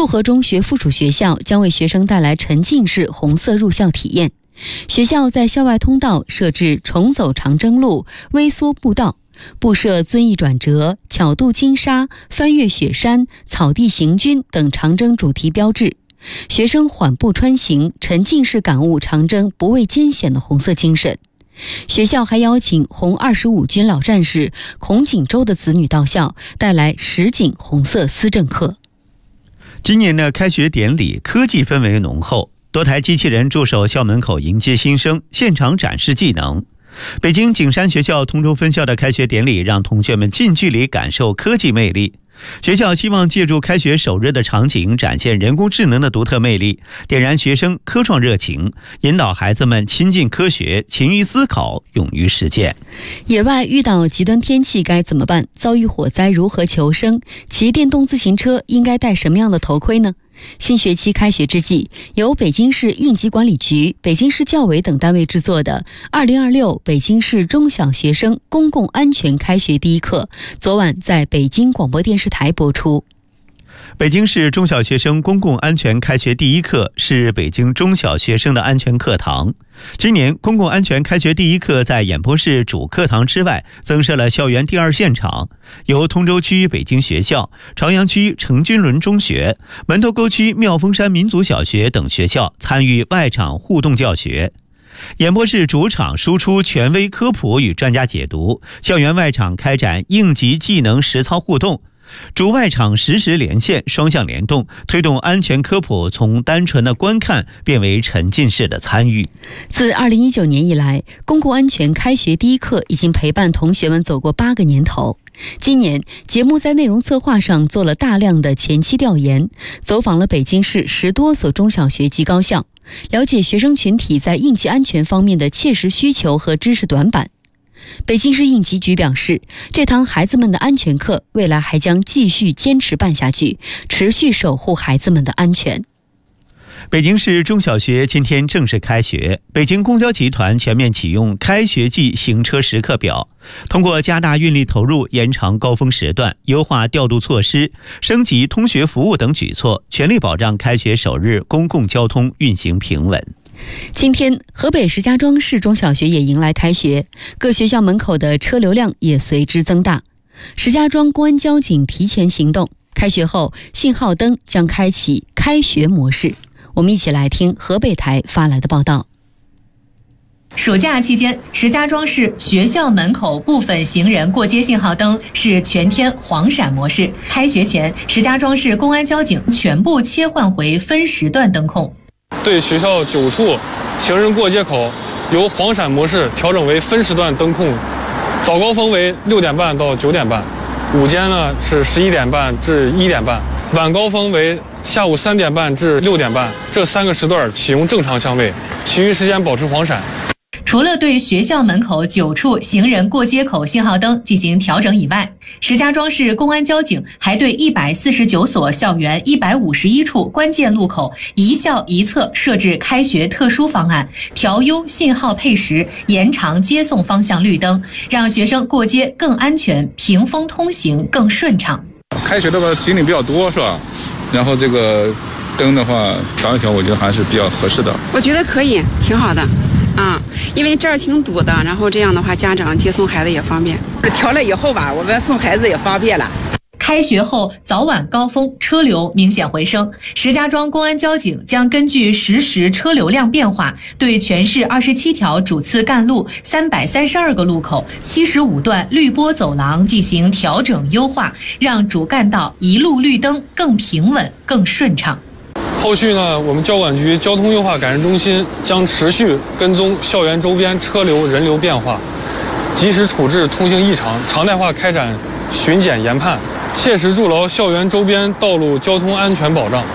陆河中学附属学校将为学生带来沉浸式红色入校体验。学校在校外通道设置重走长征路、微缩步道，布设遵义转折、巧渡金沙、翻越雪山、草地行军等长征主题标志。学生缓步穿行，沉浸式感悟长征不畏艰险的红色精神。学校还邀请红25军老战士孔景舟的子女到校，带来实景红色思政课。 今年的开学典礼科技氛围浓厚，多台机器人驻守校门口迎接新生，现场展示技能。北京景山学校通州分校的开学典礼让同学们近距离感受科技魅力。学校希望借助开学首日的场景，展现人工智能的独特魅力，点燃学生科创热情，引导孩子们亲近科学，勤于思考，勇于实践。 野外遇到极端天气该怎么办？遭遇火灾如何求生？骑电动自行车应该戴什么样的头盔呢？新学期开学之际，由北京市应急管理局、北京市教委等单位制作的2026北京市中小学生公共安全开学第一课，昨晚在北京广播电视台播出。 北京市中小学生公共安全开学第一课是北京中小学生的安全课堂。今年公共安全开学第一课在演播室主课堂之外增设了校园第二现场，由通州区北京学校、朝阳区程君伦中学、门头沟区妙峰山民族小学等学校参与外场互动教学。演播室主场输出权威科普与专家解读，校园外场开展应急技能实操互动，主外场实时连线，双向联动，推动安全科普从单纯的观看变为沉浸式的参与。 自2019年以来，公共安全开学第一课已经陪伴同学们走过8个年头。今年节目在内容策划上做了大量的前期调研，走访了北京市10多所中小学及高校，了解学生群体在应急安全方面的切实需求和知识短板。北京市应急局表示，这堂孩子们的安全课未来还将继续坚持办下去，持续守护孩子们的安全。 北京市中小学今天正式开学，北京公交集团全面启用开学季行车时刻表，通过加大运力投入、延长高峰时段、优化调度措施、升级通学服务等举措，全力保障开学首日公共交通运行平稳。 今天，河北石家庄市中小学也迎来开学，各学校门口的车流量也随之增大。石家庄公安交警提前行动，开学后信号灯将开启开学模式。我们一起来听河北台发来的报道。 暑假期间，石家庄市学校门口部分行人过街信号灯是全天黄闪模式。开学前，石家庄市公安交警全部切换回分时段灯控。 对学校9处行人过街口由黄闪模式调整为分时段灯控，早高峰为6点半到9点半，午间呢是11点半至1点半，晚高峰为下午3点半至6点半，这3个时段启用正常相位，其余时间保持黄闪。 除了对学校门口9处行人过街口信号灯进行调整以外，石家庄市公安交警还对149所校园151处关键路口一校一侧设置开学特殊方案，调优信号配时，延长接送方向绿灯，让学生过街更安全，屏风通行更顺畅。 开学的话行李比较多是吧？然后这个灯的话调一调，我觉得还是比较合适的。 我觉得可以，挺好的。因为这儿挺堵的，然后这样的话家长接送孩子也方便。 调了以后吧，我们送孩子也方便了。 开学后早晚高峰车流明显回升，石家庄公安交警将根据实时车流量变化，对全市27条主次干路、332个路口、75段绿波走廊进行调整优化，让主干道一路绿灯更平稳、更顺畅。 后续呢，我们交管局交通优化改善中心将持续跟踪校园周边车流人流变化，及时处置通行异常，常态化开展巡检研判，切实筑牢校园周边道路交通安全保障。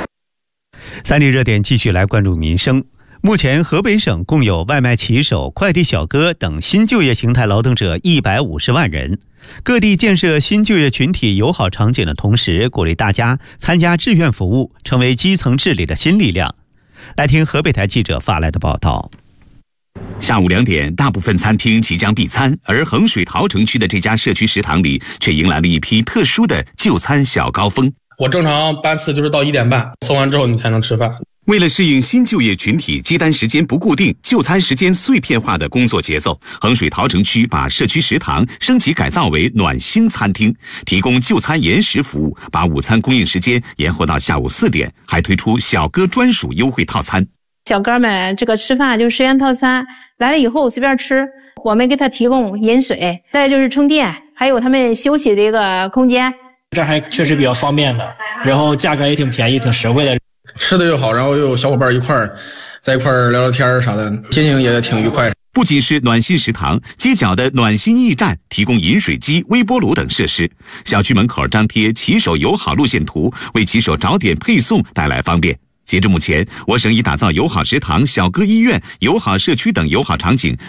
3立热点继续来关注民生。目前河北省共有外卖骑手、快递小哥等新就业形态劳动者150万人。各地建设新就业群体友好场景的同时，鼓励大家参加志愿服务，成为基层治理的新力量。来听河北台记者发来的报道。 下午2点，大部分餐厅即将闭餐，而衡水陶城区的这家社区食堂里却迎来了一批特殊的就餐小高峰。 我正常班次就是到1点半，送完之后你才能吃饭。 为了适应新就业群体接单时间不固定、就餐时间碎片化的工作节奏，衡水陶城区把社区食堂升级改造为暖心餐厅，提供就餐延时服务，把午餐供应时间延后到下午4点，还推出小哥专属优惠套餐。 小哥们这个吃饭就是10元套餐，来了以后随便吃，我们给他提供饮水，再就是充电，还有他们休息的一个空间。 这还确实比较方便的，然后价格也挺便宜，挺实惠的。 吃的又好，然后又有小伙伴在一块聊聊天啥的，心情也挺愉快。 不仅是暖心食堂，街角的暖心驿站提供饮水机、微波炉等设施。小区门口张贴骑手友好路线图，为骑手找点配送带来方便。截至目前，我省已打造友好食堂、小哥医院、友好社区等友好场景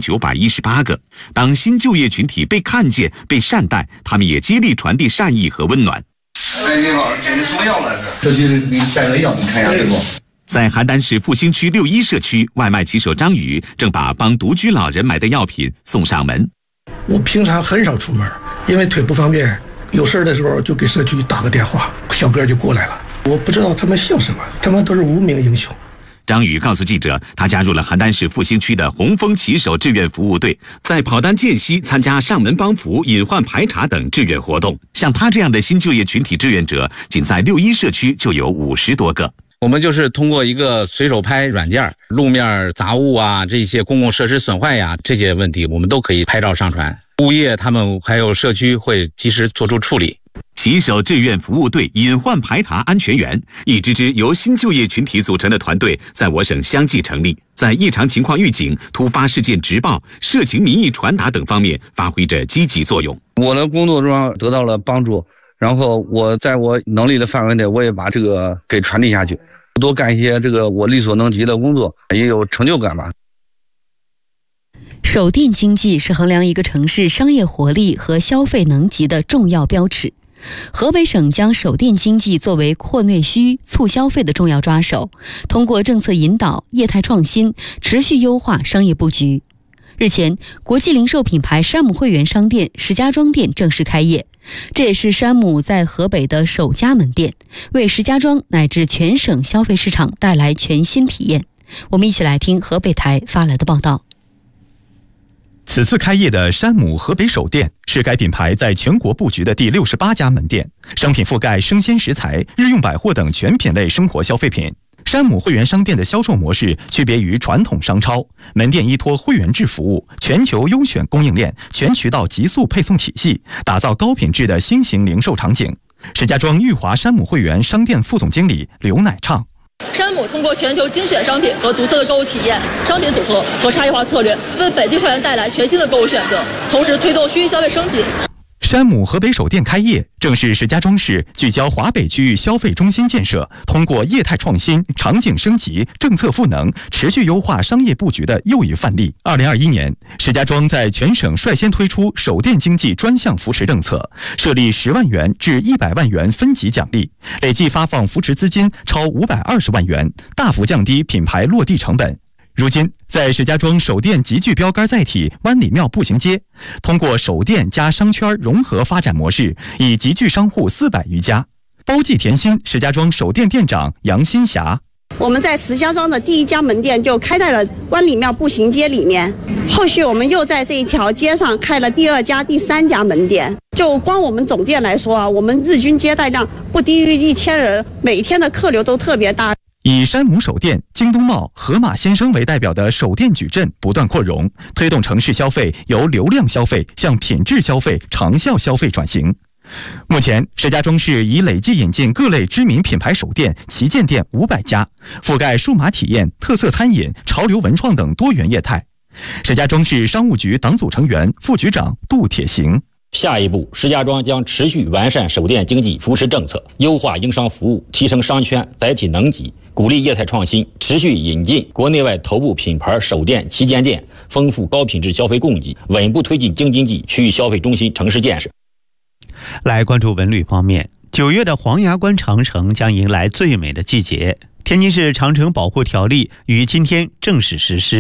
6918个。当新就业群体被看见、被善待，他们也接力传递善意和温暖。 哎，你好，这是送药了是？这就是给你带个药，你看一下这个。 在邯郸市复兴区6·1社区，外卖骑手张宇正把帮独居老人买的药品送上门。 我平常很少出门，因为腿不方便，有事的时候就给社区打个电话，小哥就过来了。我不知道他们姓什么，他们都是无名英雄。 张宇告诉记者，他加入了邯郸市复兴区的红枫骑手志愿服务队，在跑单间隙参加上门帮扶、隐患排查等志愿活动。像他这样的新就业群体志愿者，仅在6·1社区就有50多个。 我们就是通过一个随手拍软件，路面杂物啊，这些公共设施损坏呀，这些问题我们都可以拍照上传。物业他们还有社区会及时做出处理。 骑手志愿服务队隐患排查安全员，一支支由新就业群体组成的团队，在我省相继成立，在异常情况预警、突发事件直报、社情民意传达等方面发挥着积极作用。 我的工作中得到了帮助，然后我在我能力的范围内，我也把这个给传递下去，多干一些这个我力所能及的工作，也有成就感吧。 手电经济是衡量一个城市商业活力和消费能级的重要标尺。河北省将手电经济作为扩内需、促消费的重要抓手，通过政策引导、业态创新，持续优化商业布局。日前，国际零售品牌山姆会员商店石家庄店正式开业，这也是山姆在河北的首家门店，为石家庄乃至全省消费市场带来全新体验。我们一起来听河北台发来的报道。 此次开业的山姆河北首店是该品牌在全国布局的第68家门店，商品覆盖生鲜食材、日用百货等全品类生活消费品。山姆会员商店的销售模式区别于传统商超，门店依托会员制服务、全球优选供应链、全渠道极速配送体系，打造高品质的新型零售场景。石家庄裕华山姆会员商店副总经理刘乃畅。 山姆通过全球精选商品和独特的购物体验、商品组合和差异化策略，为本地会员带来全新的购物选择，同时推动区域消费升级。 山姆河北首店开业，正是石家庄市聚焦华北区域消费中心建设，通过业态创新、场景升级、政策赋能，持续优化商业布局的又一范例。2021年，石家庄在全省率先推出手电经济专项扶持政策，设立10万元至100万元分级奖励，累计发放扶持资金超520万元，大幅降低品牌落地成本。如今，在石家庄首店集聚标杆载体湾里庙步行街，通过首店加商圈融合发展模式，已集聚商户400余家。包记甜心石家庄首店店长杨新霞。 我们在石家庄的第1家门店就开在了湾里庙步行街里面，后续我们又在这一条街上开了第2家、第3家门店。就光我们总店来说啊，我们日均接待量不低于1000人，每天的客流都特别大。 以山姆首店、京东茂、盒马鲜生为代表的首店矩阵不断扩容，推动城市消费由流量消费向品质消费、长效消费转型。目前，石家庄市已累计引进各类知名品牌首店、旗舰店500家，覆盖数码体验、特色餐饮、潮流文创等多元业态。石家庄市商务局党组成员、副局长杜铁行。 下一步，石家庄将持续完善手电经济扶持政策，优化营商服务，提升商圈载体能级，鼓励业态创新，持续引进国内外头部品牌手电旗舰店，丰富高品质消费供给，稳步推进京津冀区域消费中心城市建设。 来关注文旅方面，9月的黄崖关长城将迎来最美的季节。天津市长城保护条例于今天正式实施。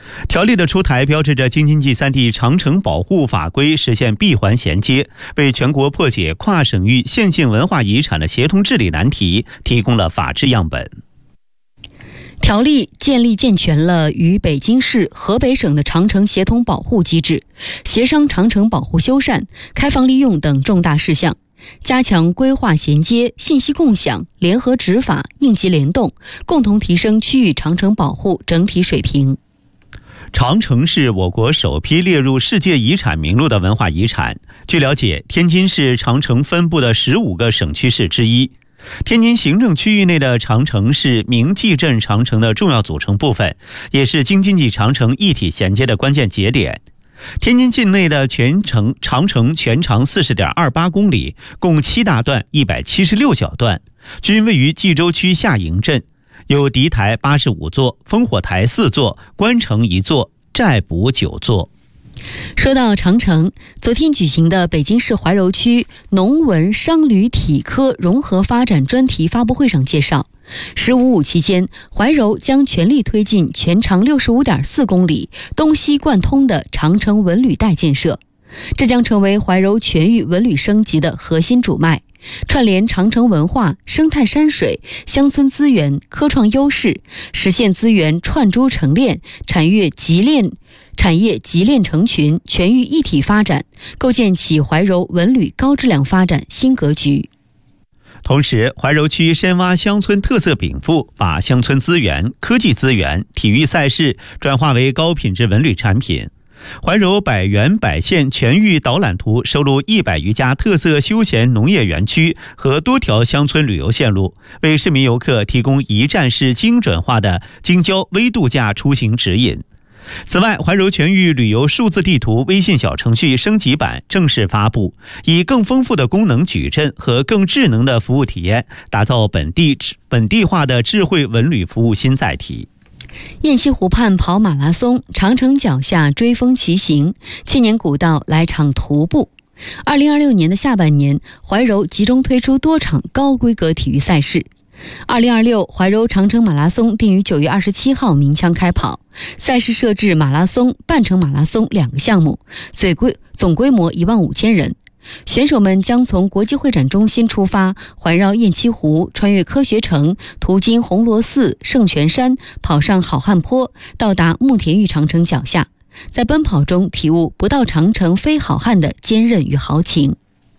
条例的出台标志着京津冀3地长城保护法规实现闭环衔接，为全国破解跨省域线性文化遗产的协同治理难题提供了法治样本。 条例建立健全了与北京市、河北省的长城协同保护机制，协商长城保护修缮、开放利用等重大事项，加强规划衔接、信息共享、联合执法、应急联动，共同提升区域长城保护整体水平。 长城是我国首批列入世界遗产名录的文化遗产。据了解，天津市长城分布的15个省区市之一。天津行政区域内的长城是明纪镇长城的重要组成部分，也是京津冀长城一体衔接的关键节点。天津境内的长城全长 40.28 公里，共7大段176小段，均位于冀州区下营镇，有敌台85座、烽火台4座、关城1座、寨堡9座。 说到长城，昨天举行的北京市怀柔区农文商旅体科融合发展专题发布会上介绍，15.5期间，怀柔将全力推进全长 65.4 公里、东西贯通的长城文旅带建设，这将成为怀柔全域文旅升级的核心主脉，串联长城文化、生态山水、乡村资源、科创优势，实现资源串珠成链、产业集链成群、全域一体发展，构建起怀柔文旅高质量发展新格局。 同时，怀柔区深挖乡村特色禀赋，把乡村资源、科技资源、体育赛事转化为高品质文旅产品。怀柔百园百县全域导览图收录100余家特色休闲农业园区和多条乡村旅游线路，为市民游客提供一站式精准化的京郊微度假出行指引。此外，怀柔全域旅游数字地图微信小程序升级版正式发布，以更丰富的功能矩阵和更智能的服务体验，打造本地化的智慧文旅服务新载体。 雁栖湖畔跑马拉松，长城脚下追风骑行，千年古道来场徒步。2026年的下半年，怀柔集中推出多场高规格体育赛事。2026怀柔长城马拉松定于9月27号鸣枪开跑，赛事设置马拉松、半程马拉松2个项目，总规模15000人。选手们将从国际会展中心出发，环绕雁栖湖，穿越科学城，途经红螺寺、圣泉山，跑上好汉坡，到达慕田峪长城脚下，在奔跑中体悟不到长城非好汉的坚韧与豪情。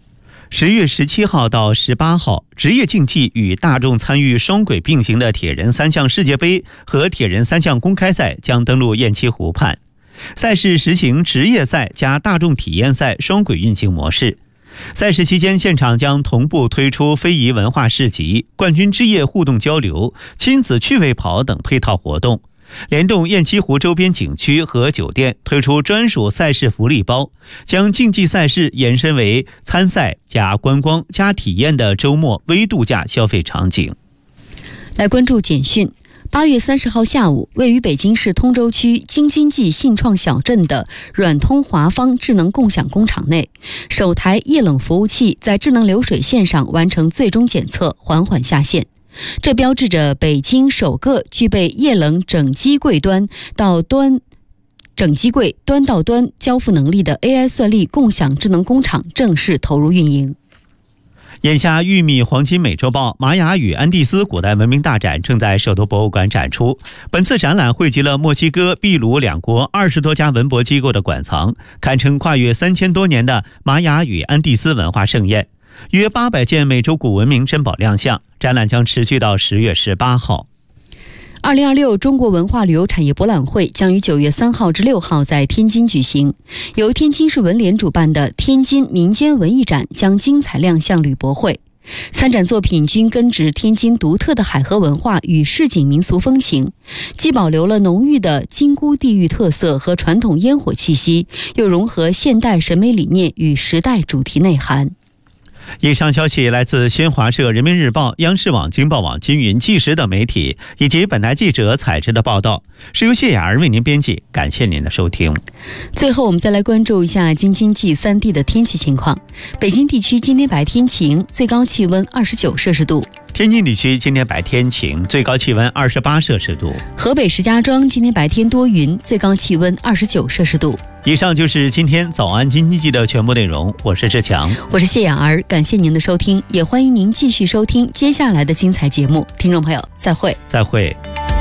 10月17号到18号，职业竞技与大众参与双轨并行的铁人3项世界杯和铁人3项公开赛将登陆雁栖湖畔。赛事实行职业赛加大众体验赛双轨运行模式。赛事期间，现场将同步推出非遗文化市集、冠军之夜互动交流、亲子趣味跑等配套活动，联动雁栖湖周边景区和酒店推出专属赛事福利包，将竞技赛事延伸为参赛加观光加体验的周末微度假消费场景。 来关注简讯。8月30号下午，位于北京市通州区京津冀信创小镇的软通华方智能共享工厂内，首台液冷服务器在智能流水线上完成最终检测，缓缓下线。这标志着北京首个具备液冷整机柜端到端交付能力的 AI 算力共享智能工厂正式投入运营。 眼下，玉米黄金美洲豹、玛雅与安第斯古代文明大展正在首都博物馆展出。本次展览汇集了墨西哥、秘鲁两国20多家文博机构的馆藏，堪称跨越3000多年的玛雅与安第斯文化盛宴。约800件美洲古文明珍宝亮相，展览将持续到10月18号。 2026中国文化旅游产业博览会将于9月3号至6号在天津举行，由天津市文联主办的天津民间文艺展将精彩亮相旅博会。参展作品均根植天津独特的海河文化与市井民俗风情，既保留了浓郁的金菇地域特色和传统烟火气息，又融合现代审美理念与时代主题内涵。 以上消息来自新华社、人民日报、央视网、京报网、金云、纪实等媒体，以及本台记者采制的报道，是由谢雅儿为您编辑。感谢您的收听。 最后，我们再来关注一下京津冀3地的天气情况。北京地区今天白天晴，最高气温29摄氏度； 天津地区今天白天晴，最高气温28摄氏度。 河北石家庄今天白天多云，最高气温29摄氏度。 以上就是今天早安京津冀的全部内容，我是志强， 我是谢雅儿，感谢您的收听，也欢迎您继续收听接下来的精彩节目。听众朋友，再会。 再会。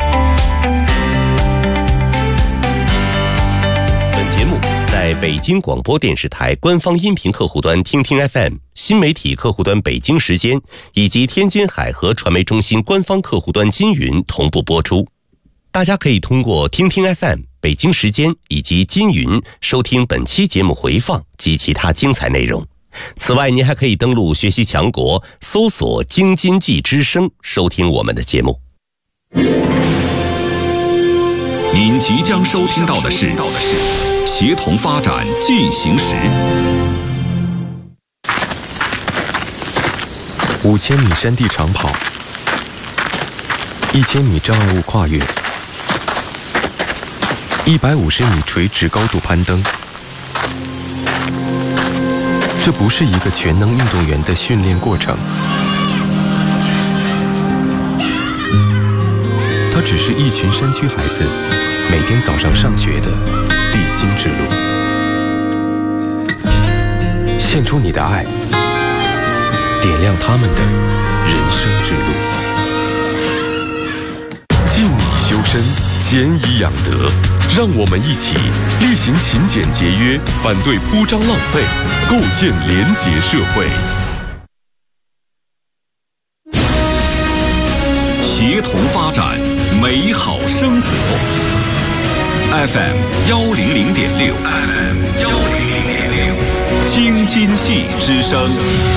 本节目在北京广播电视台官方音频客户端听听 FM、新媒体客户端北京时间以及天津海河传媒中心官方客户端金云同步播出。大家可以通过听听 FM、北京时间以及金云收听本期节目回放及其他精彩内容。此外，您还可以登录学习强国，搜索京津冀之声，收听我们的节目。 您即将收听到的是协同发展进行时。 5000米山地长跑，1000米障碍物跨越，150米垂直高度攀登。这不是一个全能运动员的训练过程，它只是一群山区孩子每天早上上学的必经之路。献出你的爱，点亮他们的人生之路。敬以修身，俭以养德，让我们一起力行勤俭节约，反对铺张浪费，构建廉洁社会。 协同发展，美好生活。FM 100.6 ，FM 100.6，京津冀之声。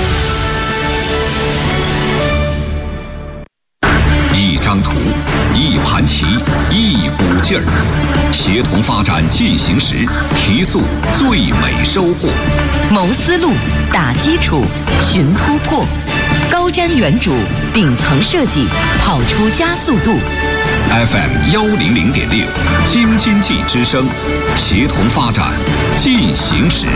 一张图，一盘棋，一股劲儿，协同发展进行时，提速最美收获。 谋思路，打基础，寻突破，高瞻远瞩，顶层设计，跑出加速度。 FM 100.6，京津冀之声，协同发展进行时。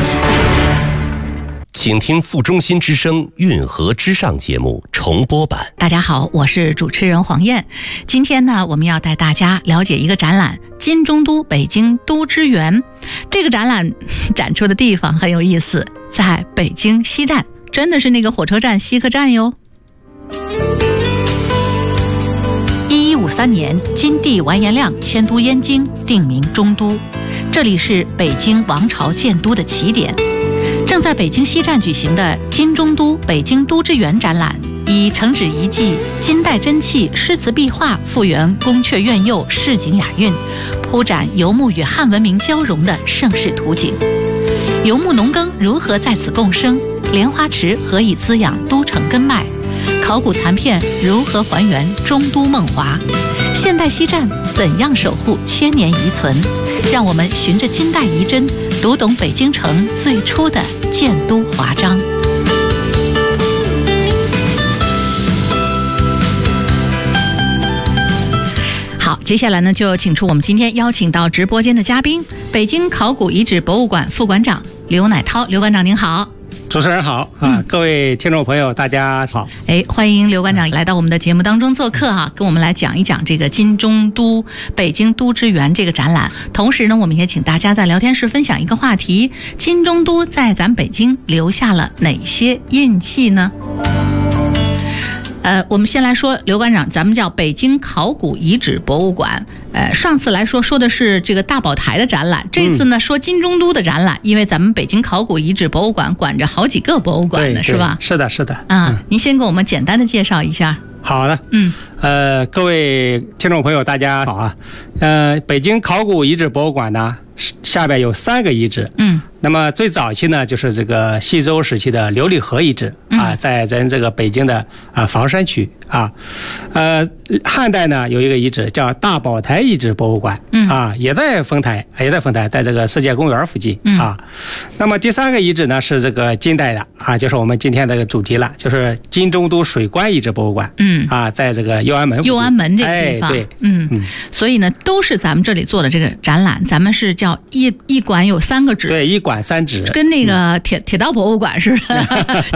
请听副中心之声运河之上节目重播版。 大家好，我是主持人黄燕。今天呢，我们要带大家了解一个展览——金中都北京都之园。这个展览展出的地方很有意思，在北京西站，真的是那个火车站西客站哟。1153年，金帝完颜亮迁都燕京，定名中都。这里是北京王朝建都的起点。正在北京西站举行的金中都北京都之园展览，以承旨遗迹、金代真器、诗词壁画复原宫阙苑囿市井雅韵，铺展游牧与汉文明交融的盛世图景。游牧农耕如何在此共生？莲花池何以滋养都城根脉？考古残片如何还原中都梦华？现代西站怎样守护千年遗存？让我们循着金代遗珍，读懂北京城最初的建都华章。好，接下来呢，就请出我们今天邀请到直播间的嘉宾，北京考古遗址博物馆副馆长刘乃涛。刘馆长您好。 主持人好啊，各位听众朋友大家好。 欢迎刘馆长来到我们的节目当中做客啊，跟我们来讲一讲这个金中都北京都之园这个展览。同时呢，我们也请大家在聊天室分享一个话题：金中都在咱北京留下了哪些印记呢？我们先来说刘馆长，咱们叫北京考古遗址博物馆。上次来说的是这个大宝台的展览，这次呢说金中都的展览，因为咱们北京考古遗址博物馆管着好几个博物馆呢，是吧？ 是的，是的。 您先给我们简单的介绍一下。 好的，各位听众朋友大家好啊。北京考古遗址博物馆呢，下边有3个遗址。那么最早期呢，就是这个西周时期的琉璃河遗址啊，在咱这个北京的房山区啊。汉代呢有一个遗址叫大宝台遗址博物馆啊，也在丰台，在这个世界公园附近啊。那么第3个遗址呢是这个近代的啊，就是我们今天这个主题了，就是金中都水关遗址博物馆。在这个右安门附近。 右安门这个地方。 对。 所以呢，都是咱们这里做的这个展览，咱们是叫一馆有3个址。 对，一馆3址， 跟那个铁道博物馆似的。